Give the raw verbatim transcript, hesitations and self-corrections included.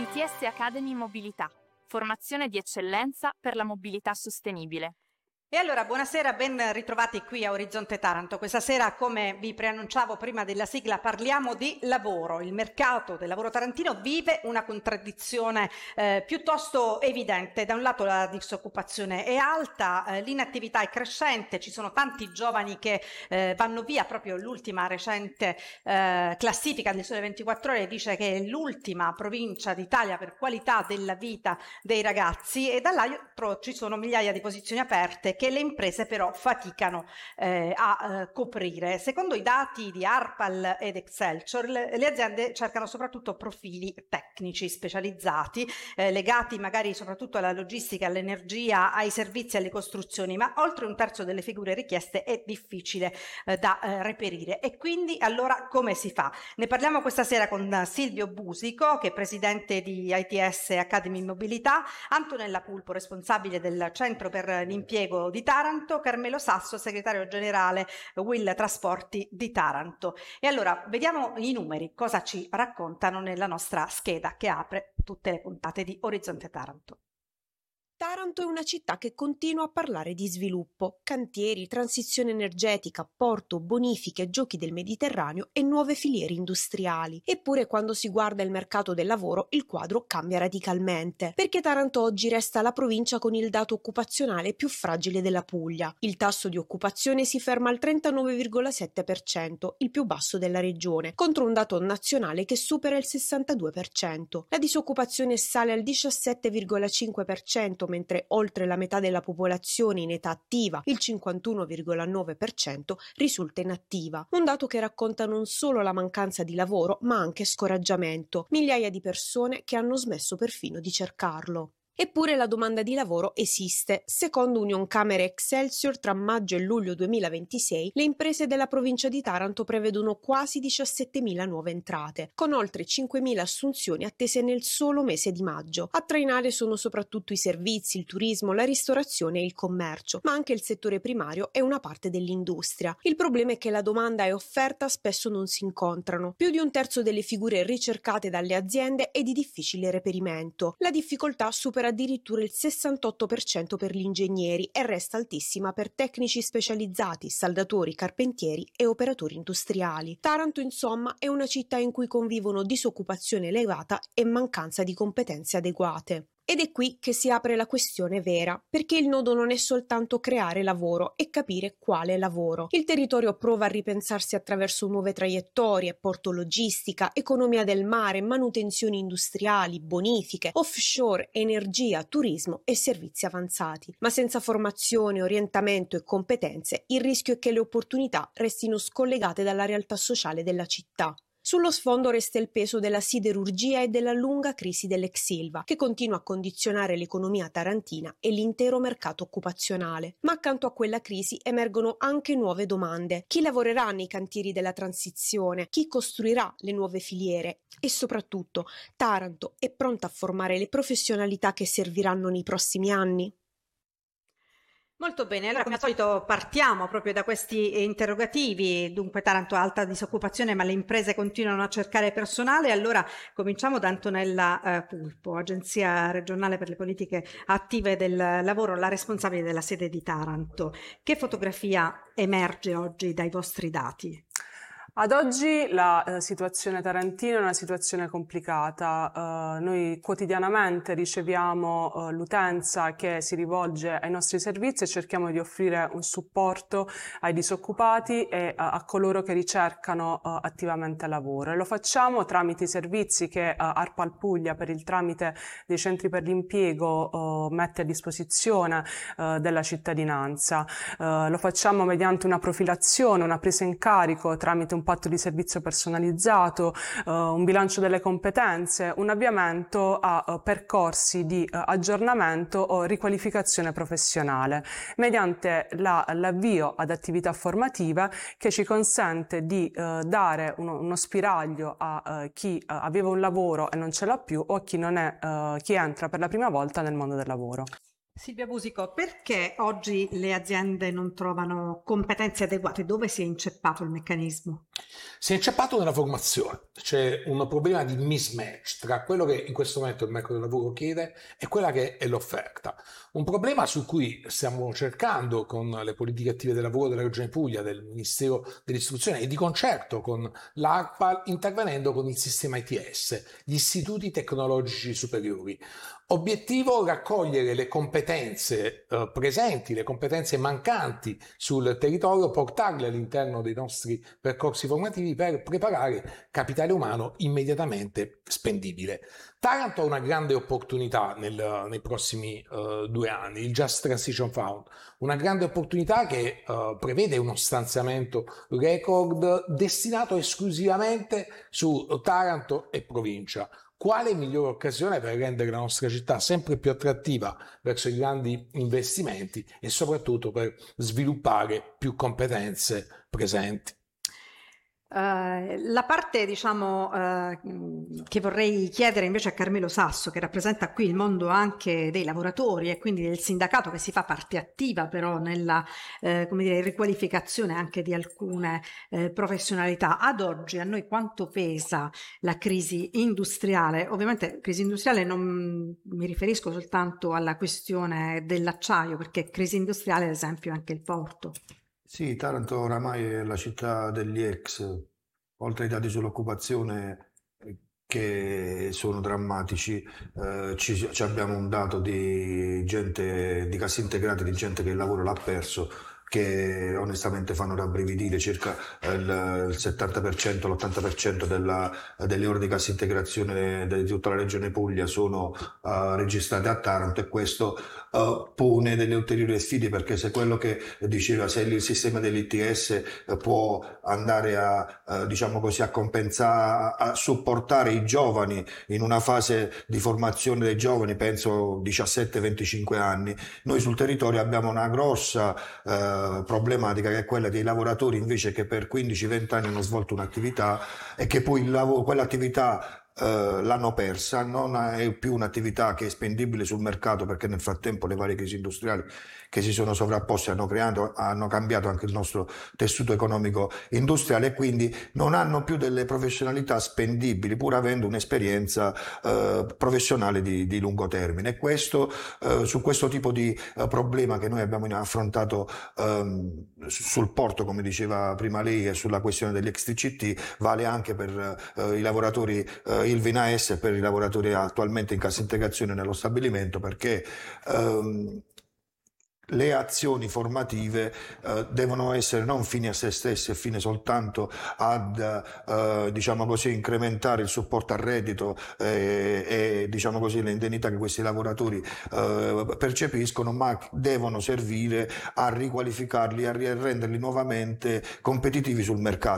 I T S Academy Mobilità, formazione di eccellenza per la mobilità sostenibile. E allora, buonasera, ben ritrovati qui a Orizzonte Taranto. Questa sera, come vi preannunciavo prima della sigla, parliamo di lavoro. Il mercato del lavoro tarantino vive una contraddizione eh, piuttosto evidente. Da un lato la disoccupazione è alta, eh, l'inattività è crescente, ci sono tanti giovani che eh, vanno via. Proprio l'ultima recente eh, classifica del Sole ventiquattro Ore dice che è l'ultima provincia d'Italia per qualità della vita dei ragazzi, e dall'altro ci sono migliaia di posizioni aperte che le imprese però faticano eh, a eh, coprire. Secondo i dati di ARPAL ed Excelsior, le, le aziende cercano soprattutto profili tecnici specializzati, eh, legati magari soprattutto alla logistica, all'energia, ai servizi, alle costruzioni, ma oltre un terzo delle figure richieste è difficile eh, da eh, reperire. E quindi allora come si fa? Ne parliamo questa sera con Silvio Busico, che è presidente di I T S Academy Mobilità, Antonella Pulpo, responsabile del Centro per l'Impiego di Taranto, Carmelo Sasso, segretario generale Will Trasporti di Taranto. E allora vediamo i numeri, cosa ci raccontano nella nostra scheda che apre tutte le puntate di Orizzonte Taranto. Taranto è una città che continua a parlare di sviluppo, cantieri, transizione energetica, porto, bonifiche, giochi del Mediterraneo e nuove filiere industriali. Eppure quando si guarda il mercato del lavoro il quadro cambia radicalmente, perché Taranto oggi resta la provincia con il dato occupazionale più fragile della Puglia. Il tasso di occupazione si ferma al trentanove virgola sette per cento, il più basso della regione, contro un dato nazionale che supera il sessantadue per cento. La disoccupazione sale al diciassette virgola cinque per cento, mentre oltre la metà della popolazione in età attiva, il cinquantuno virgola nove per cento, risulta inattiva. Un dato che racconta non solo la mancanza di lavoro, ma anche scoraggiamento. Migliaia di persone che hanno smesso perfino di cercarlo. Eppure la domanda di lavoro esiste. Secondo Unioncamere Excelsior, tra maggio e luglio duemilaventisei, le imprese della provincia di Taranto prevedono quasi diciassettemila nuove entrate, con oltre cinquemila assunzioni attese nel solo mese di maggio. A trainare sono soprattutto i servizi, il turismo, la ristorazione e il commercio, ma anche il settore primario e una parte dell'industria. Il problema è che la domanda e offerta spesso non si incontrano. Più di un terzo delle figure ricercate dalle aziende è di difficile reperimento. La difficoltà supera addirittura il sessantotto per cento per gli ingegneri e resta altissima per tecnici specializzati, saldatori, carpentieri e operatori industriali. Taranto, insomma, è una città in cui convivono disoccupazione elevata e mancanza di competenze adeguate. Ed è qui che si apre la questione vera, perché il nodo non è soltanto creare lavoro e capire quale lavoro. Il territorio prova a ripensarsi attraverso nuove traiettorie, porto logistica, economia del mare, manutenzioni industriali, bonifiche, offshore, energia, turismo e servizi avanzati. Ma senza formazione, orientamento e competenze, il rischio è che le opportunità restino scollegate dalla realtà sociale della città. Sullo sfondo resta il peso della siderurgia e della lunga crisi dell'ex Ilva, che continua a condizionare l'economia tarantina e l'intero mercato occupazionale. Ma accanto a quella crisi emergono anche nuove domande. Chi lavorerà nei cantieri della transizione? Chi costruirà le nuove filiere? E soprattutto, Taranto è pronta a formare le professionalità che serviranno nei prossimi anni? Molto bene, allora come al solito partiamo proprio da questi interrogativi. Dunque, Taranto ha alta disoccupazione, ma le imprese continuano a cercare personale. Allora cominciamo da Antonella eh, Pulpo, Agenzia regionale per le politiche attive del lavoro, la responsabile della sede di Taranto. Che fotografia emerge oggi dai vostri dati? Ad oggi la eh, situazione tarantina è una situazione complicata. Uh, noi quotidianamente riceviamo uh, l'utenza che si rivolge ai nostri servizi e cerchiamo di offrire un supporto ai disoccupati e uh, a coloro che ricercano uh, attivamente lavoro. E lo facciamo tramite i servizi che uh, ARPAL Puglia, per il tramite dei centri per l'impiego, uh, mette a disposizione uh, della cittadinanza. Uh, lo facciamo mediante una profilazione, una presa in carico tramite un patto di servizio personalizzato, uh, un bilancio delle competenze, un avviamento a uh, percorsi di uh, aggiornamento o riqualificazione professionale, mediante la, l'avvio ad attività formative che ci consente di uh, dare uno, uno spiraglio a uh, chi uh, aveva un lavoro e non ce l'ha più, o a chi non è, uh, chi entra per la prima volta nel mondo del lavoro. Silvia Busico, perché oggi le aziende non trovano competenze adeguate? Dove si è inceppato il meccanismo? Si è inceppato nella formazione, c'è un problema di mismatch tra quello che in questo momento il mercato del lavoro chiede e quella che è l'offerta. Un problema su cui stiamo cercando con le politiche attive del lavoro della Regione Puglia, del Ministero dell'Istruzione e di concerto con l'ARPA, intervenendo con il sistema I T S, gli istituti tecnologici superiori. Obiettivo: raccogliere le competenze eh, presenti, le competenze mancanti sul territorio, portarle all'interno dei nostri percorsi formativi per preparare capitale umano immediatamente spendibile. Taranto ha una grande opportunità nel, nei prossimi uh, due anni, il Just Transition Fund, una grande opportunità che uh, prevede uno stanziamento record destinato esclusivamente su Taranto e provincia. Quale migliore occasione per rendere la nostra città sempre più attrattiva verso i grandi investimenti e soprattutto per sviluppare più competenze presenti? Uh, la parte, diciamo, uh, che vorrei chiedere invece a Carmelo Sasso, che rappresenta qui il mondo anche dei lavoratori e quindi del sindacato, che si fa parte attiva però nella uh, come dire, riqualificazione anche di alcune uh, professionalità. Ad oggi a noi quanto pesa la crisi industriale? Ovviamente crisi industriale non mi riferisco soltanto alla questione dell'acciaio, perché crisi industriale ad esempio è anche il porto. Sì, Taranto oramai è la città degli ex, oltre ai dati sull'occupazione che sono drammatici, eh, ci, ci abbiamo un dato di gente, di cassi integrati, di gente che il lavoro l'ha perso, che onestamente fanno rabbrividire. Circa il, il settanta per cento, l'ottanta per cento della, delle ore di cassa integrazione di tutta la regione Puglia sono uh, registrate a Taranto, e questo uh, pone delle ulteriori sfide, perché se quello che diceva, se il sistema dell'I T S uh, può andare a, uh, diciamo così, a compensare, a supportare i giovani in una fase di formazione dei giovani, penso diciassette venticinque anni, noi sul territorio abbiamo una grossa uh, problematica, che è quella dei lavoratori invece che per quindici venti anni hanno svolto un'attività e che poi il lavoro, quell'attività Uh, l'hanno persa, non è più un'attività che è spendibile sul mercato, perché nel frattempo le varie crisi industriali che si sono sovrapposte hanno creato, hanno cambiato anche il nostro tessuto economico industriale, e quindi non hanno più delle professionalità spendibili pur avendo un'esperienza uh, professionale di, di lungo termine. E questo, uh, su questo tipo di uh, problema che noi abbiamo affrontato um, sul porto, come diceva prima lei, e sulla questione degli ex T C T, vale anche per uh, i lavoratori uh, il V N A S, per i lavoratori attualmente in cassa integrazione nello stabilimento, perché um, le azioni formative uh, devono essere non fini a se stesse, fine soltanto ad uh, diciamo così, incrementare il supporto al reddito e, e diciamo così, le indennità che questi lavoratori uh, percepiscono, ma devono servire a riqualificarli, a renderli nuovamente competitivi sul mercato.